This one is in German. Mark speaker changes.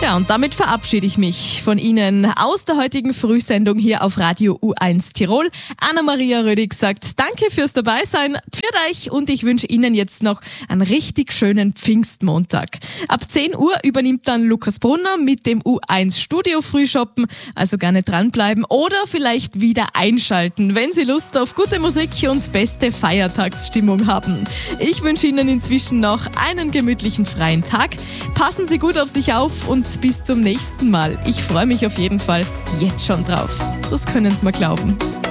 Speaker 1: Ja, und damit verabschiede ich mich von Ihnen aus der heutigen Frühsendung hier auf Radio U1 Tirol. Anna-Maria Rödig sagt Danke fürs Dabeisein, für euch, und ich wünsche Ihnen jetzt noch einen richtig schönen Pfingstmontag. Ab 10 Uhr übernimmt dann Lukas Brunner mit dem U1 Studio Frühshoppen, also gerne dranbleiben oder vielleicht wieder einschalten, wenn Sie Lust auf gute Musik und beste Feiertagsstimmung haben. Ich wünsche Ihnen inzwischen noch einen gemütlichen freien Tag. Passen Sie gut auf sich auf und bis zum nächsten Mal. Ich freue mich auf jeden Fall jetzt schon drauf. Das können Sie mir glauben.